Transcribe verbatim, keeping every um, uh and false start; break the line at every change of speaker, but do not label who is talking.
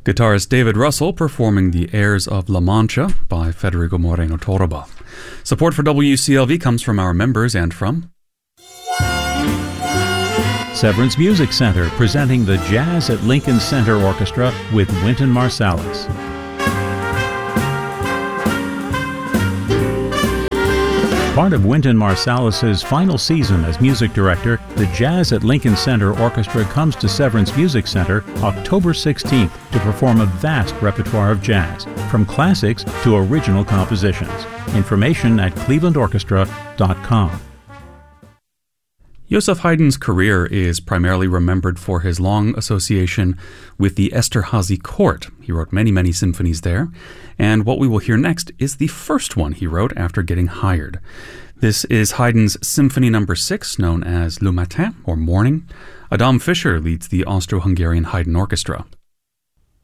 Guitarist David Russell performing the airs of La Mancha by Federico Moreno Torroba. Support for W C L V comes from our members and from
Severance Music Center, presenting the Jazz at Lincoln Center Orchestra with Wynton Marsalis. Part of Wynton Marsalis' final season as music director, the Jazz at Lincoln Center Orchestra comes to Severance Music Center October sixteenth to perform a vast repertoire of jazz, from classics to original compositions. Information at cleveland orchestra dot com.
Joseph Haydn's career is primarily remembered for his long association with the Esterházy court. He wrote many, many symphonies there, and what we will hear next is the first one he wrote after getting hired. This is Haydn's Symphony Number six, known as Le Matin, or Morning. Adam Fischer leads the Austro-Hungarian Haydn Orchestra.